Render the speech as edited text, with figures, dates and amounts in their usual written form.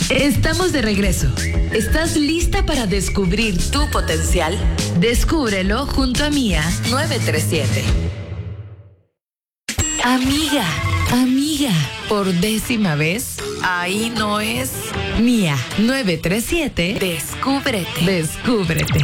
Estamos de regreso. ¿Estás lista para descubrir tu potencial? Descúbrelo junto a Mía 937. Amiga, por 10ª vez, ahí no es. Mía 937. Descúbrete.